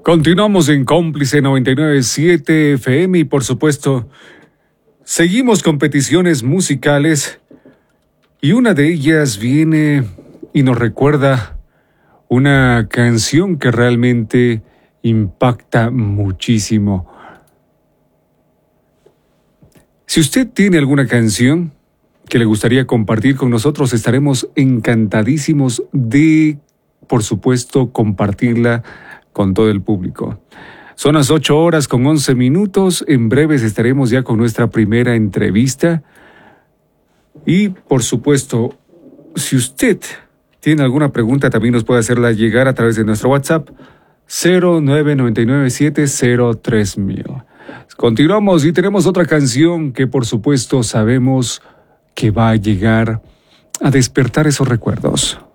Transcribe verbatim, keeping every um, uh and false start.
Continuamos en Cómplice noventa y nueve punto siete F M y por supuesto seguimos con peticiones musicales y una de ellas viene y nos recuerda una canción que realmente impacta muchísimo. Si usted tiene alguna canción que le gustaría compartir con nosotros, estaremos encantadísimos de, por supuesto, compartirla con todo el público. Son las ocho horas con once minutos. En breves estaremos ya con nuestra primera entrevista. Y, por supuesto, si usted tiene alguna pregunta, también nos puede hacerla llegar a través de nuestro WhatsApp cero nueve nueve nueve siete cero tres mil. Continuamos y tenemos otra canción que, por supuesto, sabemos que va a llegar a despertar esos recuerdos.